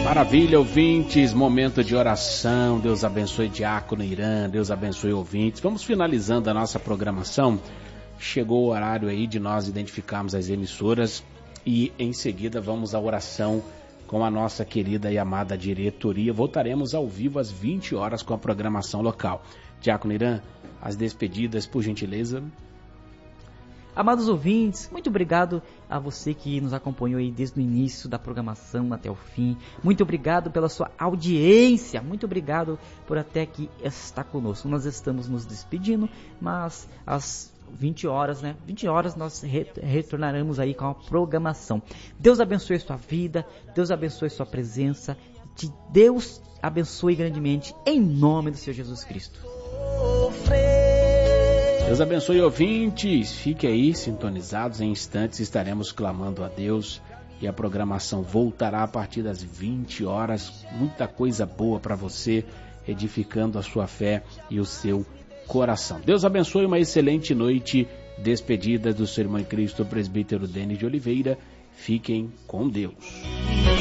Maravilha, ouvintes, momento de oração. Deus abençoe Diácono Irã, Deus abençoe ouvintes. Vamos finalizando a nossa programação. Chegou o horário aí de nós identificarmos as emissoras e em seguida vamos à oração com a nossa querida e amada diretoria. Voltaremos ao vivo às 20 horas com a programação local. Diácono Irã, as despedidas, por gentileza. Amados ouvintes, muito obrigado a você que nos acompanhou aí desde o início da programação até o fim. Muito obrigado pela sua audiência. Muito obrigado por até aqui estar conosco. Nós estamos nos despedindo, mas às 20 horas, né? 20 horas nós retornaremos aí com a programação. Deus abençoe sua vida, Deus abençoe sua presença. Que Deus abençoe grandemente em nome do Senhor Jesus Cristo. Deus abençoe, ouvintes. Fique aí sintonizados. Em instantes estaremos clamando a Deus e a programação voltará a partir das 20 horas. Muita coisa boa para você, edificando a sua fé e o seu coração. Deus abençoe, uma excelente noite. Despedida do seu irmão em Cristo, o presbítero Denis de Oliveira. Fiquem com Deus.